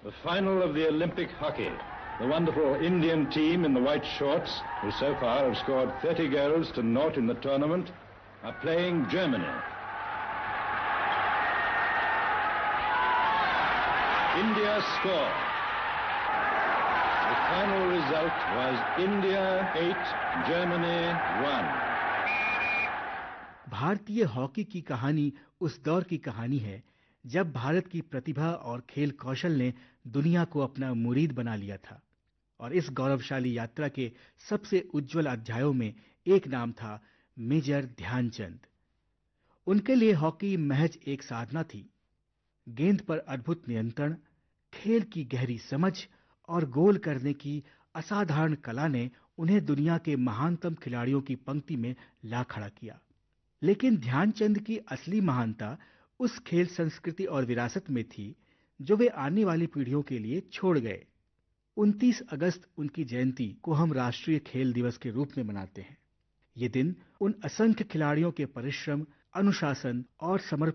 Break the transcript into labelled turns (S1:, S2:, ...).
S1: The final of the Olympic hockey. The wonderful Indian team in the white shorts, who so far have scored 30 goals to naught in the tournament, are playing Germany. India score. The final result was India 8, Germany 1.
S2: भारतीय hockey की कहानी उस दौर की कहानी है जब भारत की प्रतिभा और खेल कौशल ने दुनिया को अपना मुरीद बना लिया था। और इस गौरवशाली यात्रा के सबसे उज्जवल अध्यायों में एक नाम था मेजर ध्यानचंद। उनके लिए हॉकी महज एक साधना थी। गेंद पर अद्भुत नियंत्रण, खेल की गहरी समझ और गोल करने की असाधारण कला ने उन्हें दुनिया के महानतम खिलाड़ियों की पंक्ति में ला खड़ा किया। लेकिन ध्यानचंद की असली महानता उस खेल संस्कृति और विरासत में थी जो वे आने वाली पीढ़ियों के लिए छोड़ गए। 29 अगस्त उनकी जयंती को हम राष्ट्रीय खेल दिवस के रूप में मनाते हैं। ये दिन उन असंख्य खिलाड़ियों के परिश्रम, अनुशासन और समर्पण